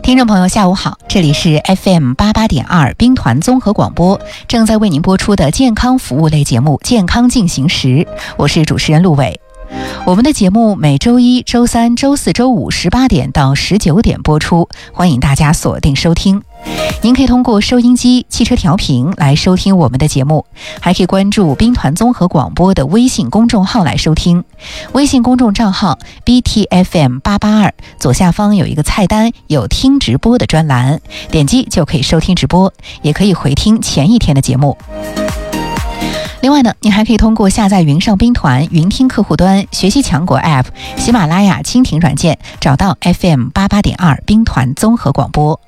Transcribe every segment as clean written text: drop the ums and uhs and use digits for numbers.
听众朋友下午好，这里是 FM88.2 兵团综合广播，正在为您播出的健康服务类节目《健康进行时》，我是主持人陆伟。我们的节目每周一、周三、周四周五18点到19点播出，欢迎大家锁定收听。您可以通过收音机、汽车调频来收听我们的节目，还可以关注兵团综合广播的微信公众号来收听。微信公众账号 BTFM882 左下方有一个菜单，有听直播的专栏，点击就可以收听直播，也可以回听前一天的节目。另外呢，您还可以通过下载云上兵团云听客户端、学习强国 App、喜马拉雅蜻蜓软件，找到 FM88.2 兵团综合广播。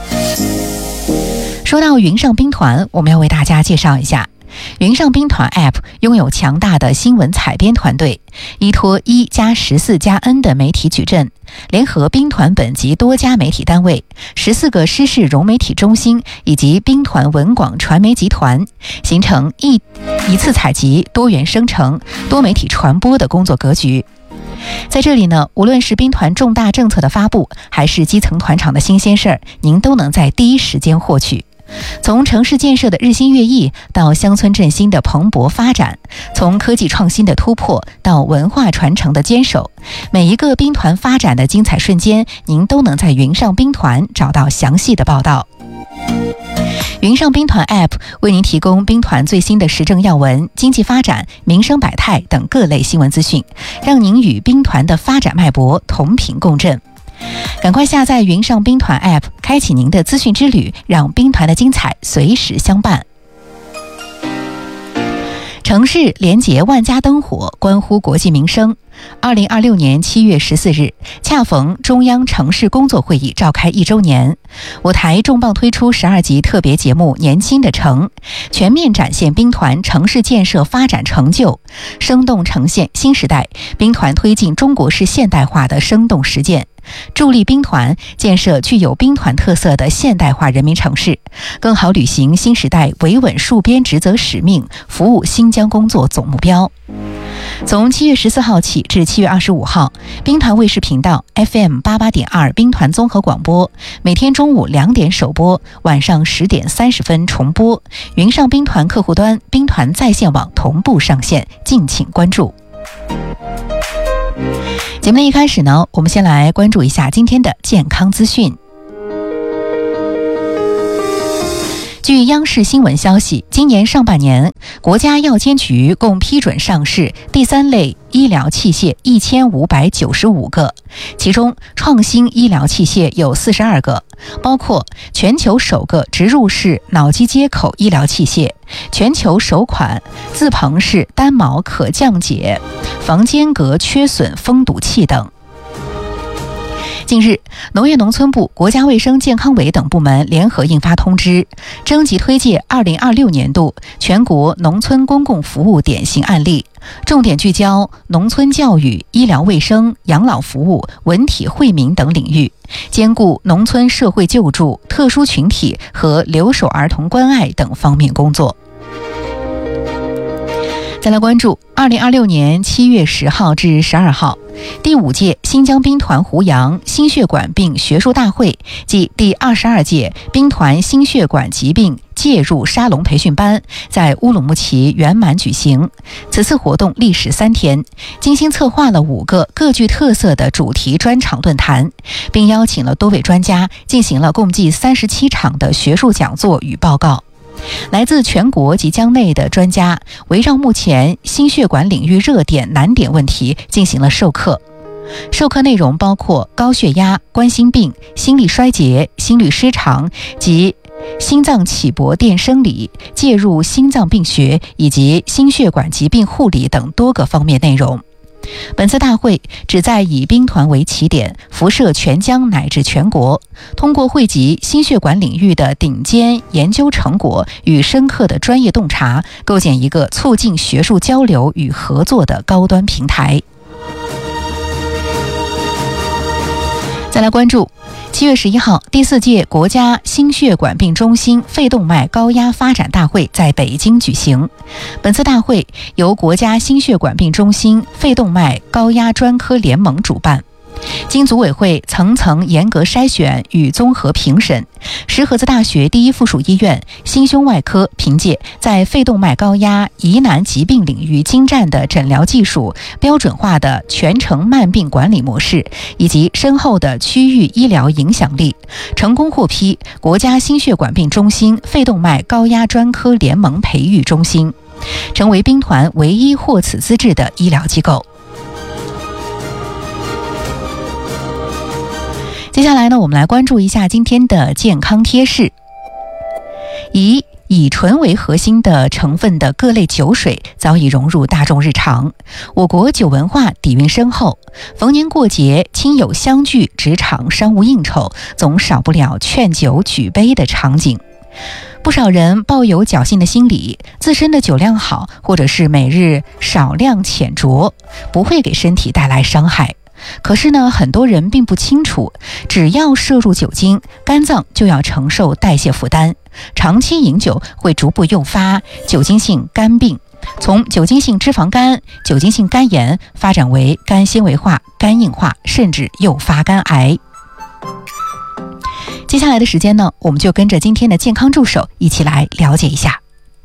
说到云上兵团，我们要为大家介绍一下云上兵团 App 拥有强大的新闻采编团队，依托1+14+N 的媒体矩阵，联合兵团本级多家媒体单位、14个师事融媒体中心以及兵团文广传媒集团，形成一次采集、多元生成、多媒体传播的工作格局。在这里呢，无论是兵团重大政策的发布，还是基层团场的新鲜事儿，您都能在第一时间获取。从城市建设的日新月异到乡村振兴的蓬勃发展，从科技创新的突破到文化传承的坚守，每一个兵团发展的精彩瞬间，您都能在云上兵团找到详细的报道。云上兵团 App 为您提供兵团最新的时政要闻、经济发展、民生百态等各类新闻资讯，让您与兵团的发展脉搏同频共振。赶快下载云上兵团 App， 开启您的资讯之旅，让兵团的精彩随时相伴。城市连结万家灯火，关乎国计民生。2026年7月14日，恰逢中央城市工作会议召开1周年，我台重磅推出12集特别节目《年轻的城》，全面展现兵团城市建设发展成就，生动呈现新时代兵团推进中国式现代化的生动实践，助力兵团建设具有兵团特色的现代化人民城市，更好履行新时代维稳戍边职责使命，服务新疆工作总目标。从7月14号起至7月25号，兵团卫视频道 FM88.2 兵团综合广播，每天中午2点首播，晚上10点30分重播，云上兵团客户端、兵团在线网同步上线，敬请关注。节目的一开始呢，我们先来关注一下今天的健康资讯。据央视新闻消息，今年上半年，国家药监局共批准上市第3类医疗器械1595个，其中创新医疗器械有42个，包括全球首个植入式脑机接口医疗器械、全球首款自膨式单毛可降解防间隔缺损封堵器等。近日，农业农村部、国家卫生健康委等部门联合印发通知，征集推介2026年度全国农村公共服务典型案例，重点聚焦农村教育、医疗卫生、养老服务、文体惠民等领域，兼顾农村社会救助、特殊群体和留守儿童关爱等方面工作。再来关注2026年7月10号至12号，第5届新疆兵团湖阳心血管病学术大会暨第22届兵团心血管疾病介入沙龙培训班在乌鲁木齐圆满举行。此次活动历时3天，精心策划了5个各具特色的主题专场论坛，并邀请了多位专家进行了共计37场的学术讲座与报告。来自全国及疆内的专家围绕目前心血管领域热点难点问题进行了授课。授课内容包括高血压、冠心病、心力衰竭、心律失常及心脏起搏电生理、介入心脏病学以及心血管疾病护理等多个方面内容。本次大会旨在以兵团为起点，辐射全疆乃至全国，通过汇集心血管领域的顶尖研究成果与深刻的专业洞察，构建一个促进学术交流与合作的高端平台。再来关注7月11号，第4届国家心血管病中心肺动脉高压发展大会在北京举行。本次大会由国家心血管病中心肺动脉高压专科联盟主办。 经组委会层层严格筛选与综合评审，石河子大学第一附属医院心胸外科凭借在肺动脉高压疑难疾病领域精湛的诊疗技术、标准化的全程慢病管理模式以及深厚的区域医疗影响力，成功获批国家心血管病中心肺动脉高压专科联盟培育中心，成为兵团唯一获此资质的医疗机构。接下来呢，我们来关注一下今天的健康贴士。以乙醇为核心的成分的各类酒水早已融入大众日常，我国酒文化底蕴深厚，逢年过节亲友相聚，职场商务应酬，总少不了劝酒举杯的场景。不少人抱有侥幸的心理，自身的酒量好，或者是每日少量浅酌，不会给身体带来伤害。可是呢，很多人并不清楚，只要摄入酒精，肝脏就要承受代谢负担，长期饮酒会逐步诱发酒精性肝病，从酒精性脂肪肝、酒精性肝炎发展为肝纤维化、肝硬化，甚至诱发肝癌。接下来的时间呢，我们就跟着今天的健康助手一起来了解一下。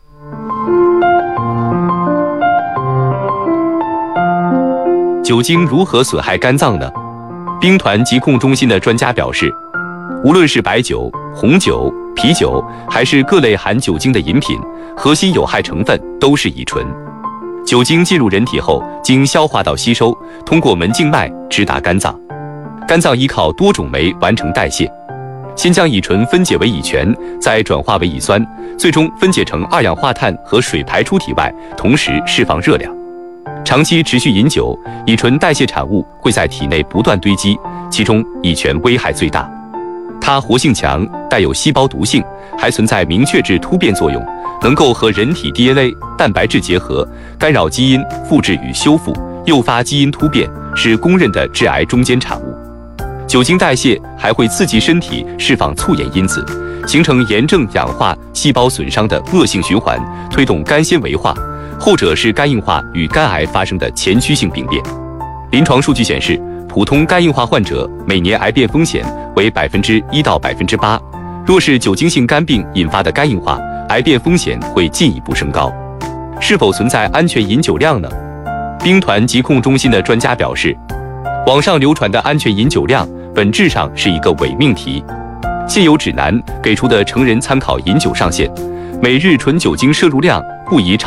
酒精如何损害肝脏呢？兵团疾控中心的专家表示，无论是白酒、红酒、啤酒，还是各类含酒精的饮品，核心有害成分都是乙醇。酒精进入人体后，经消化道吸收，通过门静脉直达肝脏。肝脏依靠多种酶完成代谢，先将乙醇分解为乙醛，再转化为乙酸，最终分解成二氧化碳和水排出体外，同时释放热量。长期持续饮酒，乙醇代谢产物会在体内不断堆积，其中乙醛危害最大。它活性强，带有细胞毒性，还存在明确质突变作用，能够和人体 DNA 蛋白质结合，干扰基因复制与修复，诱发基因突变，是公认的致癌中间产物。酒精代谢还会刺激身体释放促炎因子，形成炎症氧化、细胞损伤的恶性循环，推动肝纤维化，后者是肝硬化与肝癌发生的前驱性病变。临床数据显示，普通肝硬化患者每年癌变风险为1%到8%，若是酒精性肝病引发的肝硬化，癌变风险会进一步升高。是否存在安全饮酒量呢？兵团疾控中心的专家表示，网上流传的安全饮酒量本质上是一个伪命题。现有指南给出的成人参考饮酒上限，每日纯酒精摄入量不宜超